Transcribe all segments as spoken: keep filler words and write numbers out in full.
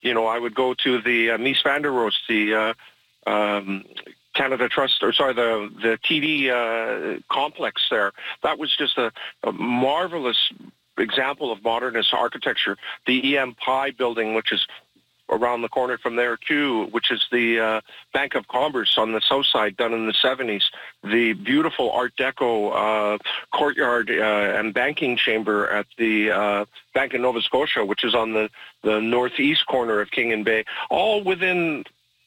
you know, I would go to the uh, Mies van der Rohe, the uh, um, Canada Trust, or sorry, the the T D uh, complex there. That was just a, a marvelous example of modernist architecture. The E M Pye building, which is around the corner from there too, which is the uh, Bank of Commerce on the south side, done in the seventies. The beautiful Art Deco uh, courtyard uh, and banking chamber at the uh, Bank of Nova Scotia, which is on the, the northeast corner of King and Bay, all within,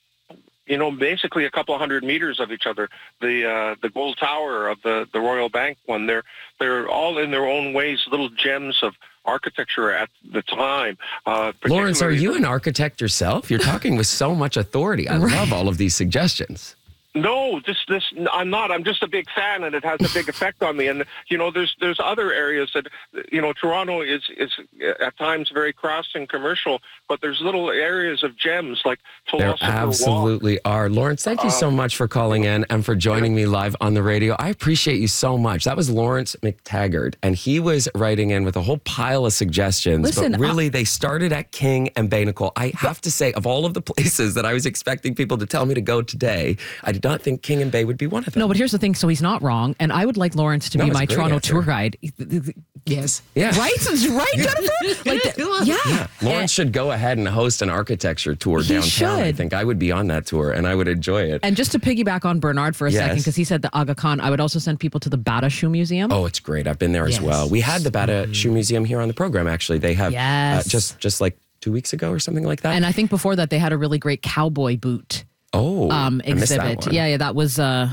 you know, basically a couple hundred meters of each other. The uh, the Gold Tower of the, the Royal Bank one, they're, they're all in their own ways little gems of architecture at the time. Uh, Lawrence, are you an architect yourself? You're talking with so much authority. I right. love all of these suggestions. No, this, this, I'm not. I'm just a big fan, and it has a big effect on me. And, you know, there's there's other areas that, you know, Toronto is, is at times very crass and commercial, but there's little areas of gems like Philosopher There absolutely Walk. are. Lawrence, thank you so much for calling in and for joining me live on the radio. I appreciate you so much. That was Lawrence McTaggart, and he was writing in with a whole pile of suggestions. Listen, but really, I, they started at King and Bay, Nicole. I have to say, of all of the places that I was expecting people to tell me to go today, I did not think King and Bay would be one of them. No, but here's the thing. So he's not wrong. And I would like Lawrence to no, be my Toronto answer. tour guide. Yes. Yeah. Right? Right, Jennifer? Like the, yeah. yeah. Lawrence and, should go ahead and host an architecture tour he downtown. Should. I think I would be on that tour and I would enjoy it. And just to piggyback on Bernard for a yes. second, because he said the Aga Khan, I would also send people to the Bata Shoe Museum. Oh, it's great. I've been there yes. as well. We had the Bata Mm-hmm. Shoe Museum here on the program, actually. They have yes. uh, just, just like two weeks ago or something like that. And I think before that, they had a really great cowboy boot. Oh, um, exhibit. Yeah, yeah, that was uh,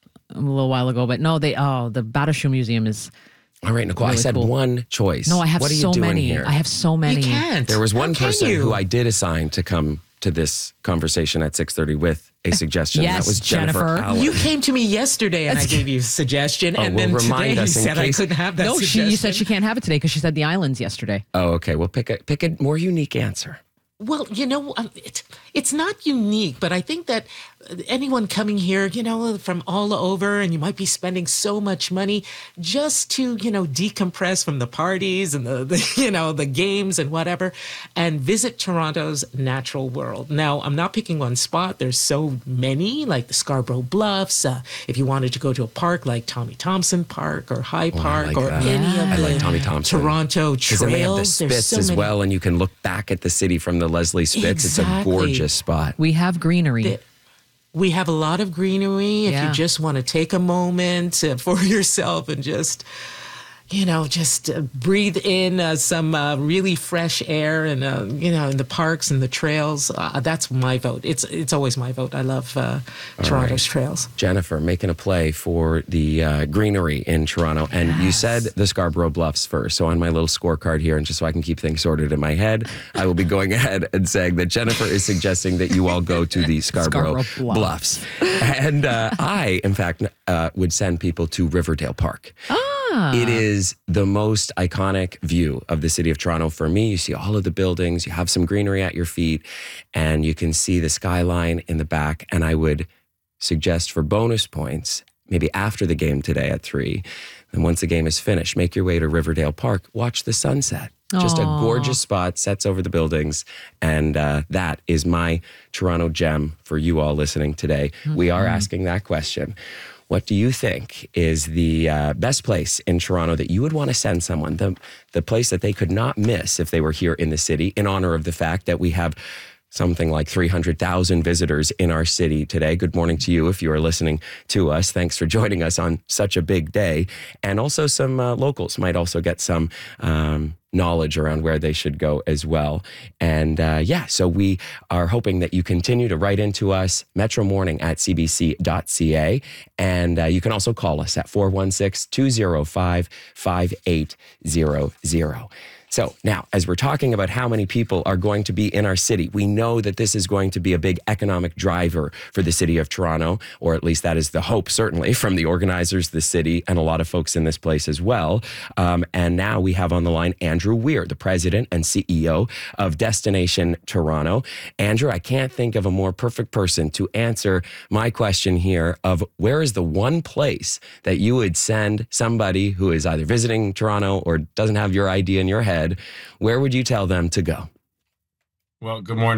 a little while ago. But no, they oh, the Bata Shoe Museum is. All right, Nicole. Really I said cool. one choice. No, I have what are so you doing many. Here? I have so many. You can't. There was one How person can you? who I did assign to come to this conversation at six thirty with a suggestion. Yes, that was Jennifer, Jennifer. Allen. You came to me yesterday and I gave you a suggestion, Oh, and well, then remind today you us in said I case- couldn't have that No, she suggestion. you said she can't have it today because she said the islands yesterday. Oh, okay. Well, pick a pick a more unique answer. Well, you know, um, it, it's not unique, but I think that anyone coming here, you know, from all over, and you might be spending so much money just to, you know, decompress from the parties and the, the you know, the games and whatever, and visit Toronto's natural world. Now, I'm not picking one spot. There's so many, like the Scarborough Bluffs. Uh, if you wanted to go to a park like Tommy Thompson Park or High Oh, I Park like or that. any Yeah. of I the like Tommy Thompson. Toronto Because then they have the trails. There's Spitz so as many. well, and you can look back at the city from the Leslie Spitz. It's a Exactly. gorgeous spot. We have greenery. The- We have a lot of greenery. If Yeah. you just want to take a moment uh, for yourself and just, you know, just uh, breathe in uh, some uh, really fresh air and, uh, you know, in the parks and the trails, uh, that's my vote. It's it's always my vote. I love uh, Toronto's right. trails. Jennifer making a play for the uh, greenery in Toronto. And you said the Scarborough Bluffs first. So on my little scorecard here, and just so I can keep things sorted in my head, I will be going ahead and saying that Jennifer is suggesting that you all go to the Scarborough, Scarborough Bluffs. And uh, I, in fact, uh, would send people to Riverdale Park. Ah. It is the most iconic view of the city of Toronto for me. You see all of the buildings, you have some greenery at your feet, and you can see the skyline in the back. And I would suggest for bonus points, maybe after the game today at three, and once the game is finished, make your way to Riverdale Park, watch the sunset. Just Aw. a gorgeous spot, sets over the buildings. And uh, that is my Toronto gem for you all listening today. Mm-hmm. We are asking that question. What do you think is the uh, best place in Toronto that you would want to send someone, the, the place that they could not miss if they were here in the city, in honor of the fact that we have something like three hundred thousand visitors in our city today? Good morning to you if you are listening to us. Thanks for joining us on such a big day. And also some uh, locals might also get some um, knowledge around where they should go as well. And uh, yeah, so we are hoping that you continue to write into us, metro morning at c b c dot c a. And uh, you can also call us at four one six, two zero five, five eight zero zero. So now, as we're talking about how many people are going to be in our city, we know that this is going to be a big economic driver for the city of Toronto, or at least that is the hope, certainly, from the organizers, the city, and a lot of folks in this place as well. Um, and now we have on the line Andrew Weir, the president and C E O of Destination Toronto. Andrew, I can't think of a more perfect person to answer my question here of where is the one place that you would send somebody who is either visiting Toronto or doesn't have your idea in your head. Where would you tell them to go? Well, good morning.